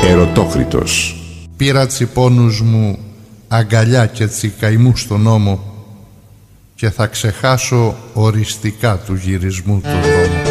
Ερωτόκριτος. Πήρα τσιπώνους μου αγκαλιά και τσικαημού στον νόμο και θα ξεχάσω οριστικά του γυρισμού του δρόμου.